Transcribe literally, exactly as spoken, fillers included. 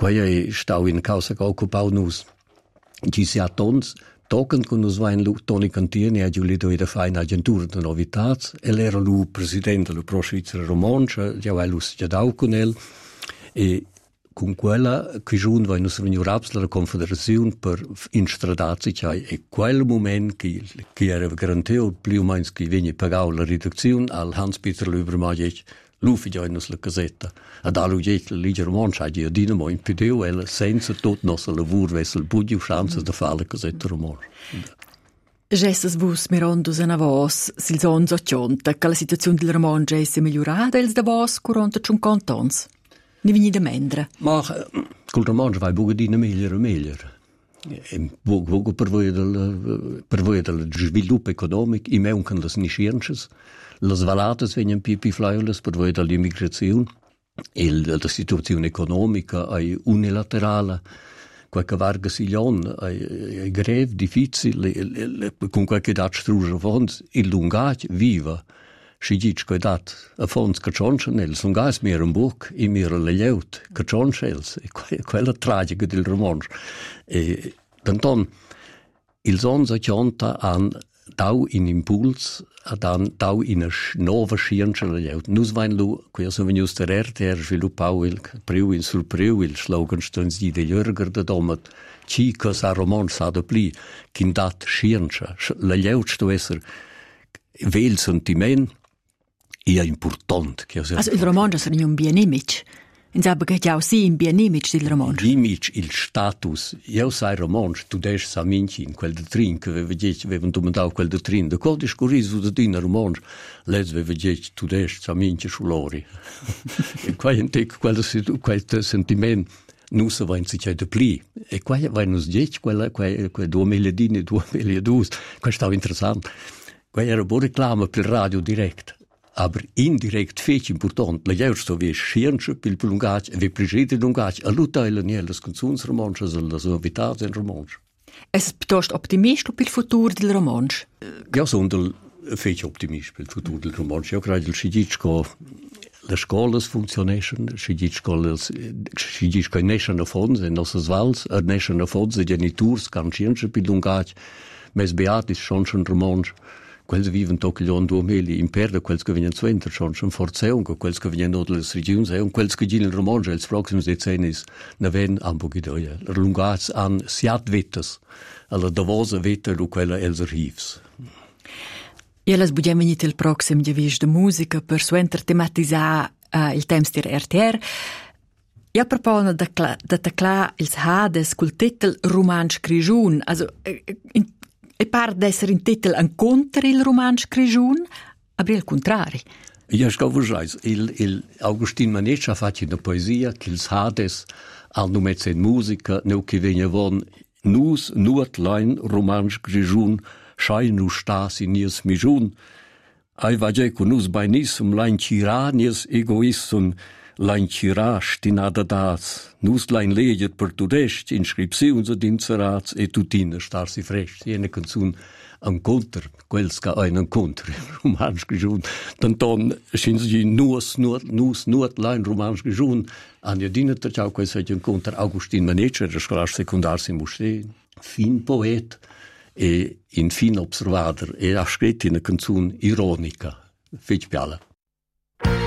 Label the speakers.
Speaker 1: Poi è stato in causa che occupava nus. Ci si ha tons, toccano con nus vain lu Toni Cantieni e Giulito e da fare in agentura di novità. E era lui presidente della Pro Svizzera Romancia, già vai lu schiadau con él. E con quella che giunge vai nus venuto la Confederazione per instradarsi, cioè è quel momento che, che era garantito, più o meno che viene pagato la riduzione al Hans-Peter Löbermaier. Lui figliò in la casetta. Ad allo getto l'Iger Romancia di Dinamo impediu e senza tutto il nostro lavoro verso il budio chance di fare la casetta Romancia.
Speaker 2: Gesses vus mirondus a vos, sil ons ottionta, che la situazione del Romancia è migliorata els da vos quaranta cinquanta ans. Ne vini da mendra.
Speaker 1: Ma col Romancia vai bugadina meglio e meglio. E vogo per voi del per voi del sviluppo economico i meuncan las nisciences. Le valates vengono più più flaules per voi dall'immigrazione e la situazione economica è unilaterale. Qualche varga siglion è greve, difficile, con qualche dat struge fons, il lungac viva. Si dice che dat a fons che cionchanel, lungac mir un buc, e mir le leut, che cionchels, e quella tragica del romanzo. E tanton, il sons a cionta han dau in impuls, a dan dau in a nova scienza la leut. Nus vain lu, quia so venius ter R T R sviluppau il priu in sul priu il slogan stons di de jörger de domat, ci che sa roman sa de pli, kin dat scienza. La leut sto esser vel sentiment e è important.
Speaker 2: Also il romanzo sarà un bien image. Insabbe che già sì in bien image del romanzo.
Speaker 1: L'image, il status. Io sai romanzo, tu devi sa minci in quel de trin, che aveva detto, avevano domandato quel de trin. De qual discorriso da dina romanzo, lei aveva detto, tu devi sa minci sull'ori. E qua in te, quel, quel sentimento, non si va in si c'è de pli. E qua vai nos detto, quella, quella, quella duemiladini, duemiladue, questo è interessante. Qua era buona reclama per radio direct. Aber indirekt fece important, la jausto vi scienza pil prolungac e vi precede lungac a lutaila nielas consums romanche e las novitats in romanche.
Speaker 2: Es piuttosto optimist pil futur del romanche?
Speaker 1: Ja, sono del fece optimist pil futur del romanche. Io credo che si dice che le scuole funzionano, si dice che si dice che nescano fonds in nostre vals, a nescano fonds e genitors can scienza pil lungac, mes beatis schon schon romanche. Quels viven tocchiglion duomeli in perda, quels che vengono suenter, schon schon forzeung, quels che vengono dalle regioni, e quels che gilen romange, els proxims decennis, ne ven ambo gidoia. Lungats an siat vettes, alla davosa vetta lu quella els archivs.
Speaker 2: E las budem venit il proxim divis de musica per suenter tematizzar uh, il temps dir R T R. Ja propone da da tacla ils hades col titel Romansch Grigiun, also in e par d'essere in titel incontra il romansch Grigiun, aber il contrari.
Speaker 1: Ja, ich glaube, il, il Augustin Maneccia faccia una poesia che ils hades al numezza in musica, neu che vegna von nus nuotlein romansch Grigiun, schei nu stas in nies mijun, ai vaje con nus bei nisum lein cira nies egoissum, lein cira stinada das, nus lein leget per tudest, inscripziuns ad inserats e tutina starsi fresh, jene canzun incontr, quels ca ein incontr, romansch Grigiun, tanton schins gi nus nuot nus nuot lein romansch Grigiun, an jedina terciau quels fet incontr Augustin Maneccia, der scolar secundar si musce, fin poet e in fin observader, e ha scritto una canzun ironica, fece piala.